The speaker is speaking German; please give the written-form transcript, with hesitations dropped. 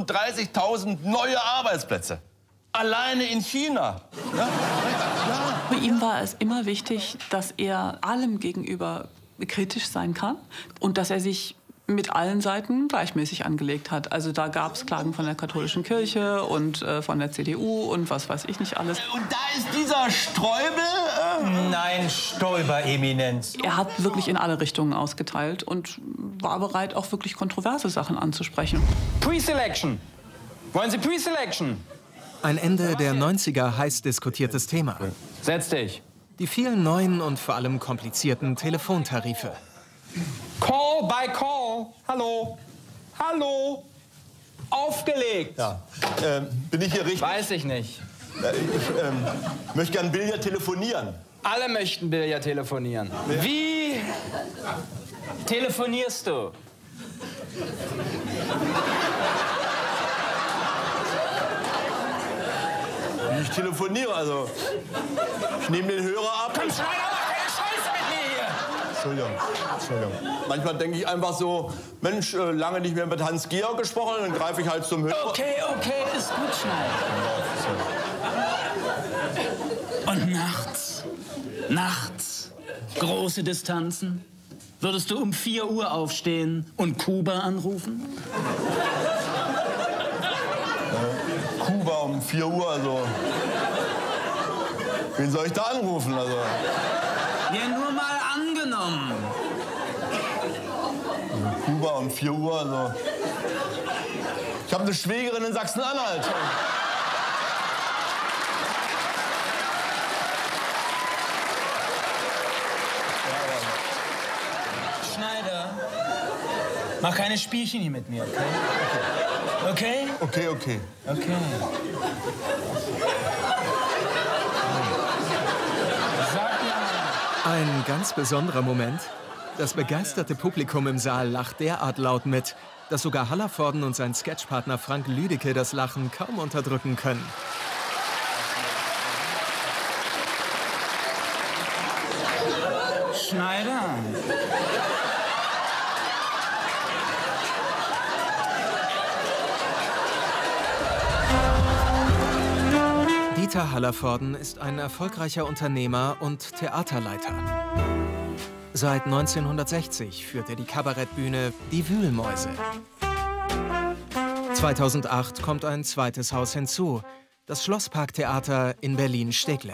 30.000 neue Arbeitsplätze. Alleine in China. Ja? Für ihn war es immer wichtig, dass er allem gegenüber kritisch sein kann und dass er sich mit allen Seiten gleichmäßig angelegt hat. Also da gab es Klagen von der katholischen Kirche und von der CDU und was weiß ich nicht alles. Und da ist dieser Streubel? Nein, Stoiber, Eminenz. Er hat wirklich in alle Richtungen ausgeteilt und war bereit, auch wirklich kontroverse Sachen anzusprechen. Pre-Selection. Wollen Sie Pre-Selection? Ein Ende der 90er heiß diskutiertes Thema. Setz dich. Die vielen neuen und vor allem komplizierten Telefontarife. Call by Call. Hallo. Hallo. Aufgelegt. Ja. Bin ich hier richtig? Weiß ich nicht. Ich möchte gern Billard telefonieren. Alle möchten Billard telefonieren. Ja. Wie telefonierst du? Ich telefoniere, also ich nehme den Hörer ab. Komm, Schneider, mach keine Scheiße mit mir hier! Entschuldigung. Manchmal denke ich einfach so, Mensch, lange nicht mehr mit Hans-Georg gesprochen, dann greife ich halt zum Hörer. Okay, ist gut, Schneider. Und nachts, große Distanzen. Würdest du um 4 Uhr aufstehen und Kuba anrufen? Kuba um 4 Uhr, also. Wen soll ich da anrufen, also? Ja, nur mal angenommen. Kuba um 4 Uhr, also. Ich habe eine Schwägerin in Sachsen-Anhalt. Schneider, mach keine Spielchen hier mit mir, okay? Okay? Okay. Okay. Ein ganz besonderer Moment. Das begeisterte Publikum im Saal lacht derart laut mit, dass sogar Hallervorden und sein Sketchpartner Frank Lüdecke das Lachen kaum unterdrücken können. Schneider. Dieter Hallervorden ist ein erfolgreicher Unternehmer und Theaterleiter. Seit 1960 führt er die Kabarettbühne Die Wühlmäuse. 2008 kommt ein zweites Haus hinzu, das Schlossparktheater in Berlin-Steglitz.